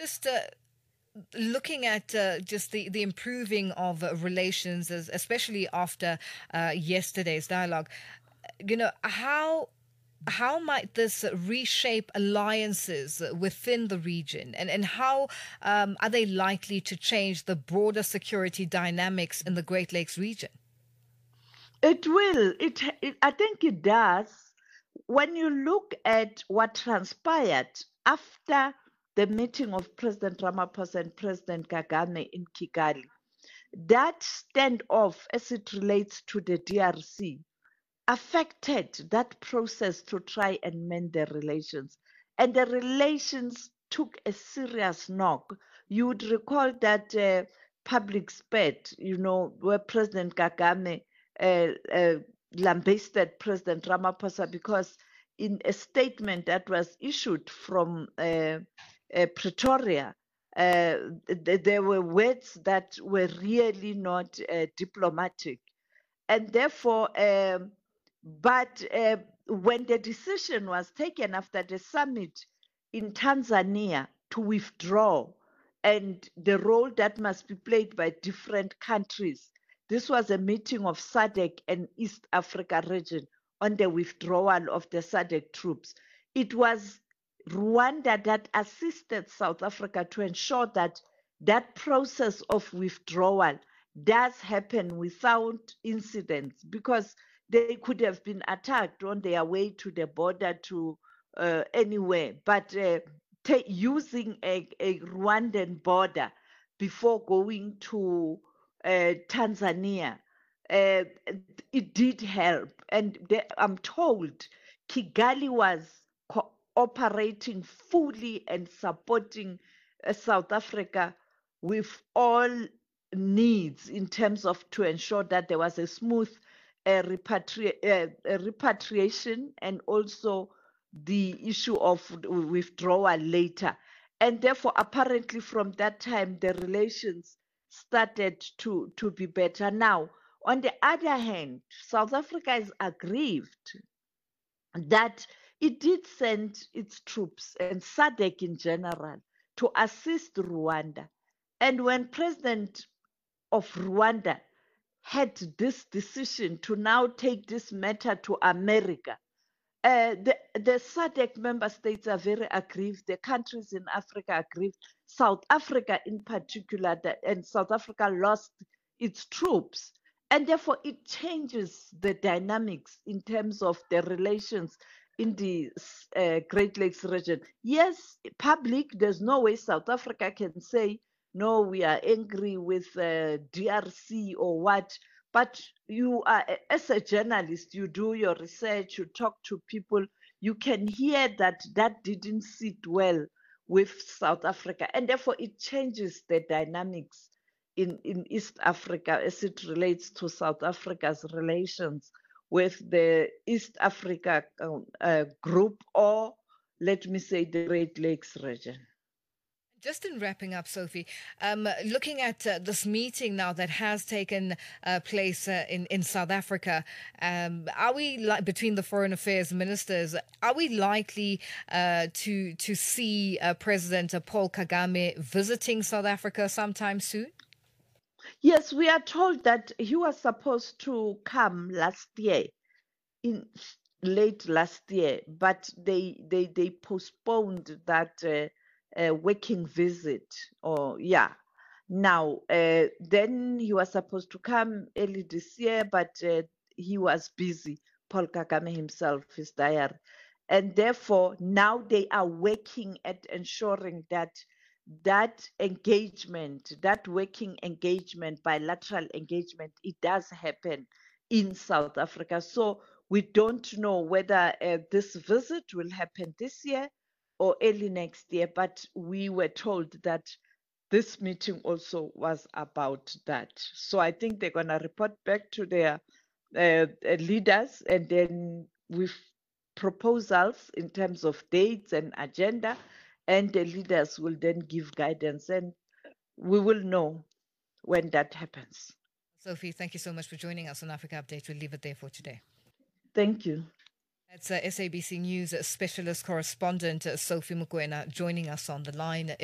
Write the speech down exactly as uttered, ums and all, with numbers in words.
Just uh, looking at uh, just the, the improving of uh, relations, as, especially after uh, yesterday's dialogue, you know, how how might this reshape alliances within the region, and, and how um, are they likely to change the broader security dynamics in the Great Lakes region? It will. It, it I think it does. When you look at what transpired after the meeting of President Ramaphosa and President Kagame in Kigali, that standoff as it relates to the D R C affected that process to try and mend the relations. And the relations took a serious knock. You would recall that uh, public spat, you know, where President Kagame uh, uh, lambasted President Ramaphosa because in a statement that was issued from uh, uh, Pretoria, uh, th- there were words that were really not uh, diplomatic. And therefore, um, but uh, when the decision was taken after the summit in Tanzania to withdraw and the role that must be played by different countries, this was a meeting of SADC and East Africa region on the withdrawal of the SADC troops. It was Rwanda that assisted South Africa to ensure that that process of withdrawal does happen without incidents, because they could have been attacked on their way to the border to uh, anywhere. But uh, using a, a Rwandan border before going to uh, Tanzania, uh, it did help. And they, I'm told Kigali was cooperating fully and supporting uh, South Africa with all needs in terms of to ensure that there was a smooth uh, repatri- uh, repatriation and also the issue of withdrawal later. And therefore, apparently from that time, the relations started to, to be better. Now, on the other hand, South Africa is aggrieved that it did send its troops and SADC in general to assist Rwanda. And when President of Rwanda had this decision to now take this matter to America, uh, the, the SADC member states are very aggrieved. The countries in Africa are aggrieved. South Africa, in particular, the, and South Africa lost its troops. And therefore, it changes the dynamics in terms of the relations in the uh, Great Lakes region. Yes, public, there's no way South Africa can say, no, we are angry with uh, D R C or what. But you are, as a journalist, you do your research, you talk to people, you can hear that that didn't sit well with South Africa. And therefore, it changes the dynamics in, in East Africa as it relates to South Africa's relations with the East Africa uh, group, or let me say the Great Lakes region. Just in wrapping up, Sophie, um, looking at uh, this meeting now that has taken uh, place uh, in, in South Africa, um, are we, li- between the foreign affairs ministers, are we likely uh, to, to see uh, President Paul Kagame visiting South Africa sometime soon? Yes, we are told that he was supposed to come last year, in late last year, but they they they postponed that uh, uh, working visit. Or yeah, now uh, then he was supposed to come early this year, but uh, he was busy. Paul Kagame himself, his diary, and therefore now they are working at ensuring that that engagement, that working engagement, bilateral engagement, it does happen in South Africa. So we don't know whether uh, this visit will happen this year or early next year, but we were told that this meeting also was about that. So I think they're going to report back to their uh, leaders, and then with proposals in terms of dates and agenda, and the leaders will then give guidance, and we will know when that happens. Sophie, thank you so much for joining us on Africa Update. We'll leave it there for today. Thank you. That's uh, S A B C News specialist correspondent uh, Sophie Mokoena joining us on the line.